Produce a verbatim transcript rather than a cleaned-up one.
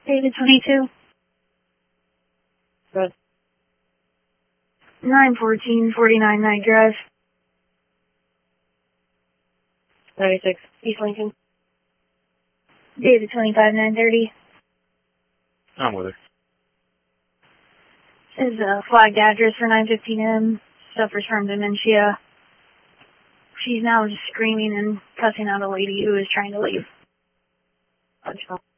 David twenty-two. Good. nine fourteen forty-nine Night Drive. ninety-six, East Lincoln. David twenty-five nine thirty. I'm with her. Is a flagged address for nine fifteen M. Suffers from dementia. She's now just screaming and cussing out a lady who is trying to leave. Gotcha.